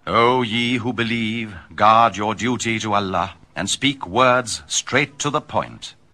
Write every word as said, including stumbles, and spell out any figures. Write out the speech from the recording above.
O ye who believe, guard your duty to Allah, and speak words straight to the point.